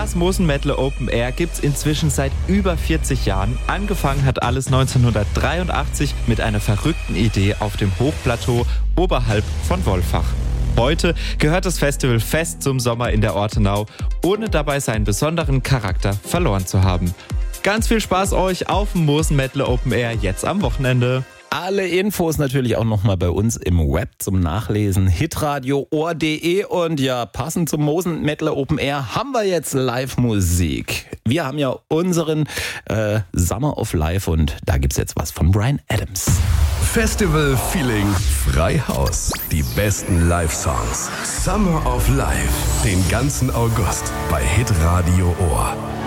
Das Mosenmeddle Open Air gibt's inzwischen seit über 40 Jahren. Angefangen hat alles 1983 mit einer verrückten Idee auf dem Hochplateau oberhalb von Wolfach. Heute gehört das Festival fest zum Sommer in der Ortenau, ohne dabei seinen besonderen Charakter verloren zu haben. Ganz viel Spaß euch auf dem Mosenmeddle Open Air jetzt am Wochenende. Alle Infos natürlich auch nochmal bei uns im Web zum Nachlesen. hitradio.de und ja, passend zum Mosenmeddle Open Air haben wir jetzt Live-Musik. Wir haben ja unseren Summer of Life und da gibt's jetzt was von Bryan Adams. Festival Feeling Freihaus. Die besten Live-Songs. Summer of Life. Den ganzen August bei Hitradio Ohr.